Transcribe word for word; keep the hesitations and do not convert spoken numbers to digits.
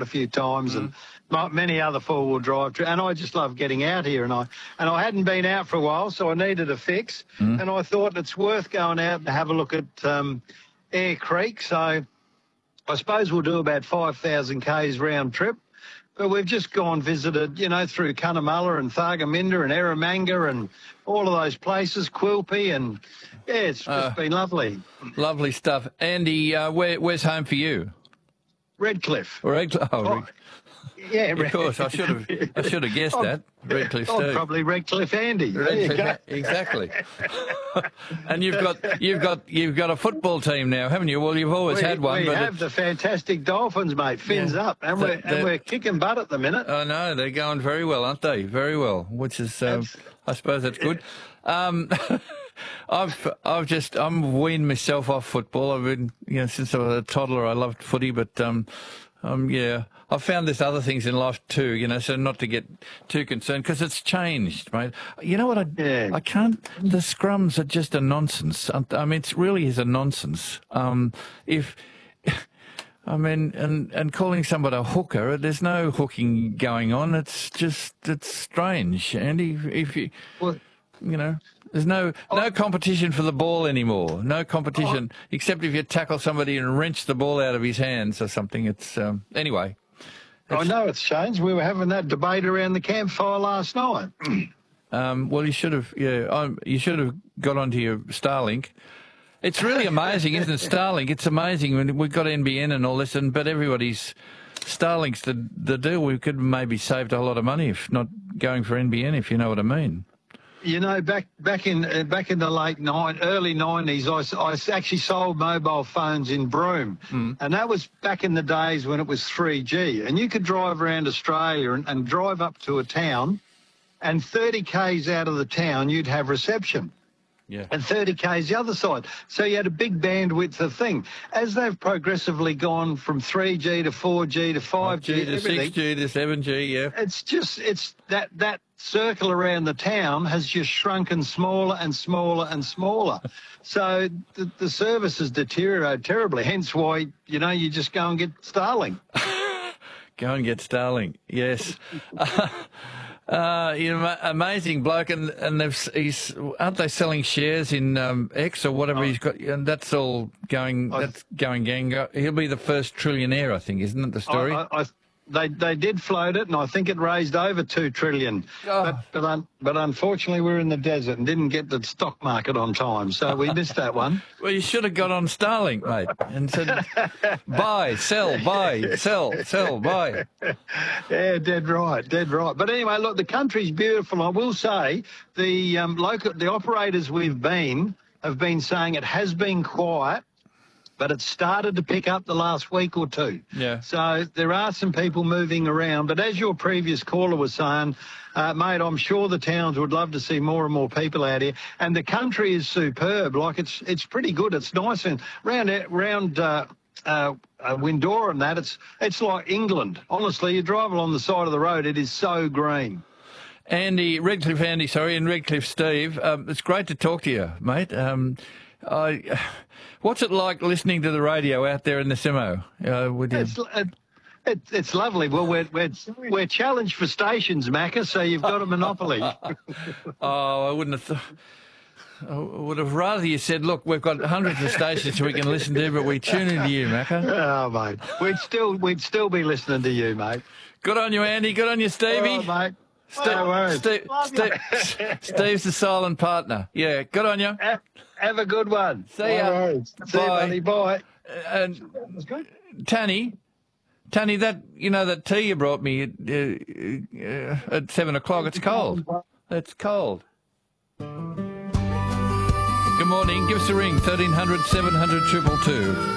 a few times, mm. and my, many other four-wheel drive. And I just love getting out here. And I and I hadn't been out for a while, so I needed a fix. Mm. And I thought it's worth going out and have a look at um, Eyre Creek. So I suppose we'll do about five thousand kays round trip. But we've just gone visited, you know, through Cunnamulla and Thargomindah and Eromanga and all of those places, Quilpie, and, yeah, it's just uh, been lovely. Lovely stuff. Andy, uh, where, where's home for you? Redcliffe. Redcliffe. Oh, oh, yeah, of course. I should have. I should have guessed that. Redcliffe. Oh, Steve. Probably Redcliffe Andy. Redcliffe, exactly. And you've got you've got you've got a football team now, haven't you? Well, you've always we, had one. We but have it, the fantastic Dolphins, mate. Fins yeah, up, and the, we're the, and we're kicking butt at the minute. I know they're going very well, aren't they? Very well, which is um, I suppose that's good. Um, I've I've just I'm weaned myself off football. I've been you know since I was a toddler. I loved footy, but um, um yeah. I've found there's other things in life too, you know, so not to get too concerned because it's changed, mate. You know what? I, yeah. I can't, the scrums are just a nonsense. I mean, it really is a nonsense. Um, if, I mean, and, and calling somebody a hooker, there's no hooking going on. It's just, it's strange. Andy, if you, well, you know, there's no oh. no competition for the ball anymore. No competition, oh. except if you tackle somebody and wrench the ball out of his hands or something. It's, um, anyway. I know it's changed. We were having that debate around the campfire last night. um, well, you should have, yeah, um, you should have got onto your Starlink. It's really amazing, isn't it? Starlink. It's amazing. When we've got N B N and all this, and but everybody's Starlink's the the deal. We could maybe saved a lot of money if not going for N B N, if you know what I mean. You know, back back in uh, back in the late nine, early nineties, I, I actually sold mobile phones in Broome, mm. and that was back in the days when it was three G, and you could drive around Australia and, and drive up to a town, and thirty kays out of the town you'd have reception. Yeah. And thirty kays the other side. So you had a big bandwidth of thing. As they've progressively gone from three G to four G to five G to six G to seven G, yeah. It's just, it's that, that circle around the town has just shrunken smaller and smaller and smaller. So the, the service has deteriorated terribly. Hence why, you know, you just go and get Starlink. Go and get Starlink, yes. Uh, you know, amazing bloke, and and they've, he's aren't they selling shares in um, X or whatever oh. he's got? And that's all going. That's going gang. He'll be the first trillionaire, I think, isn't it? The story. I, I, they they did float it, and I think it raised over two trillion. Oh. But but, un, but unfortunately, we're in the desert and didn't get the stock market on time, so we missed that one. Well, you should have got on Starlink, mate, and said, buy, sell, buy, sell, sell, buy. Yeah, dead right, dead right. But anyway, look, the country's beautiful. I will say the um, local, the operators we've been have been saying it has been quiet, but it's started to pick up the last week or two. Yeah. So there are some people moving around. But as your previous caller was saying, uh, mate, I'm sure the towns would love to see more and more people out here. And the country is superb. Like, it's it's pretty good. It's nice. And round, round uh, uh, uh, Windora and that, it's, it's like England. Honestly, you drive along the side of the road, it is so green. Andy, Redcliffe Andy, sorry, and Redcliffe Steve, um, it's great to talk to you, mate. Um, I... What's it like listening to the radio out there in the Simo? Uh, with it's, it, it, it's lovely. Well, we're, we're, we're challenged for stations, Macca, so you've got a monopoly. Oh, I wouldn't have thought... I would have rather you said, look, we've got hundreds of stations we can listen to, but we tune into you, Macca. Oh, mate. We'd still, we'd still be listening to you, mate. Good on you, Andy. Good on you, Stevie. Oh, mate. Steve, no worries. Steve, Steve, Steve's the silent partner. Yeah, good on you. Have, have a good one. See ya. Right. See you, buddy. Bye. And Tanny, Tanny, that you know that tea you brought me uh, uh, at seven o'clock. It's cold. It's cold. Good morning. Give us a ring. Thirteen hundred seven hundred triple two.